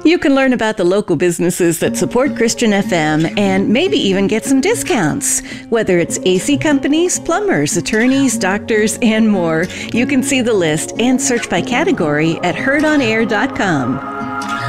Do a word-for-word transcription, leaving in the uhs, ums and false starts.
You can learn about the local businesses that support Christian F M and maybe even get some discounts. Whether it's A C companies, plumbers, attorneys, doctors, and more, you can see the list and search by category at heard on air dot com.